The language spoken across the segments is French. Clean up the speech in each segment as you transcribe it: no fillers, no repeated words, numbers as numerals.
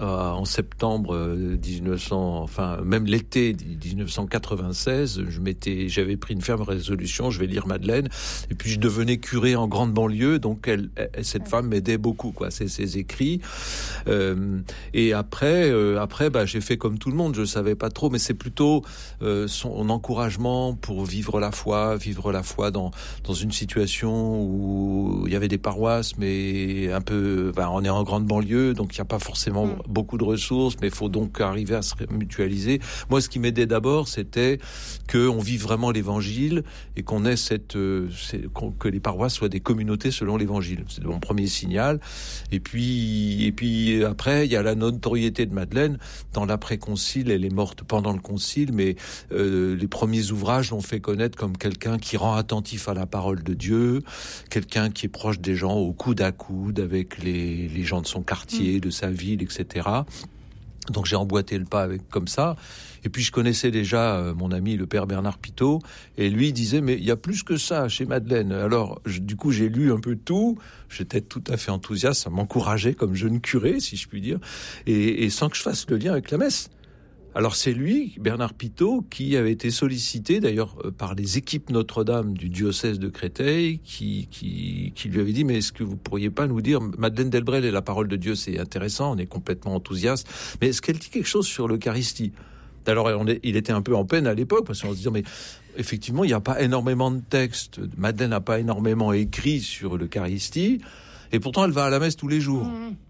en septembre 1900, enfin même l'été 1996, j'avais pris une ferme résolution, je vais lire Madeleine, et puis je devenais curé en grande banlieue, donc cette femme m'aidait beaucoup, quoi. C'est ses écrits. Et après, j'ai fait comme tout le monde, je savais pas trop, mais c'est plutôt son encouragement pour vivre la foi dans une situation où il y avait des paroisses, mais un peu, on est en grande banlieue, donc il n'y a pas forcément beaucoup de ressources, mais il faut donc arriver à se mutualiser. Moi, ce qui m'aidait d'abord, c'était qu'on vive vraiment l'évangile et qu'on ait que les paroisses soient des communautés selon l'évangile. C'est mon premier signal. Et puis après, il y a la notoriété de Madeleine. Dans l'après-concile, elle est morte pendant le concile, mais les premiers ouvrages l'ont fait connaître comme quelqu'un qui rend attentif à la parole de Dieu, quelqu'un qui est proche des gens au coude à coude avec les gens de son quartier, de sa ville, etc. Donc j'ai emboîté le pas comme ça. Et puis je connaissais déjà mon ami le père Bernard Pitot, et lui disait mais il y a plus que ça chez Madeleine. Alors du coup j'ai lu un peu tout, j'étais tout à fait enthousiaste, ça m'encourageait comme jeune curé si je puis dire, et sans que je fasse le lien avec la messe. Alors c'est lui, Bernard Pitot, qui avait été sollicité d'ailleurs par les équipes Notre-Dame du diocèse de Créteil, qui lui avait dit mais est-ce que vous pourriez pas nous dire, Madeleine Delbrel et la parole de Dieu c'est intéressant, on est complètement enthousiaste, mais est-ce qu'elle dit quelque chose sur l'Eucharistie? Alors il était un peu en peine à l'époque parce qu'on se disait mais effectivement il n'y a pas énormément de textes, Madeleine n'a pas énormément écrit sur l'Eucharistie, et pourtant elle va à la messe tous les jours.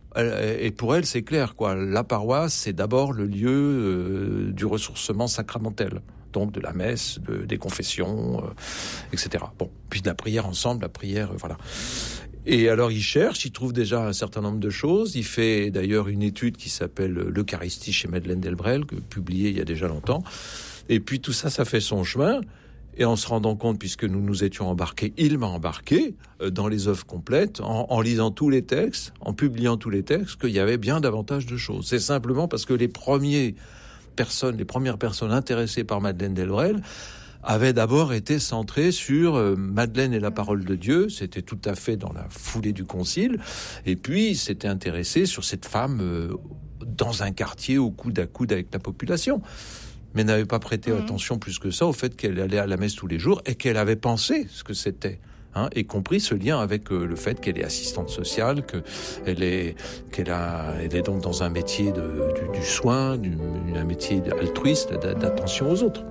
Et pour elle, c'est clair, quoi. La paroisse, c'est d'abord le lieu du ressourcement sacramentel, donc de la messe, des confessions, etc. Bon, puis de la prière ensemble, voilà. Et alors il cherche, il trouve déjà un certain nombre de choses. Il fait d'ailleurs une étude qui s'appelle l'Eucharistie chez Madeleine Delbrel, publiée il y a déjà longtemps. Et puis tout ça fait son chemin. Et en se rendant compte, puisque nous nous étions embarqués, il m'a embarqué dans les œuvres complètes, en lisant tous les textes, en publiant tous les textes, qu'il y avait bien davantage de choses. C'est simplement parce que les premières personnes intéressées par Madeleine Delbrel avaient d'abord été centrées sur Madeleine et la parole de Dieu. C'était tout à fait dans la foulée du concile. Et puis, s'étaient intéressés sur cette femme dans un quartier au coude à coude avec la population, mais n'avait pas prêté attention plus que ça au fait qu'elle allait à la messe tous les jours et qu'elle avait pensé ce que c'était, et compris ce lien avec le fait qu'elle est assistante sociale, qu'elle est donc dans un métier du soin, un métier altruiste, d'attention aux autres.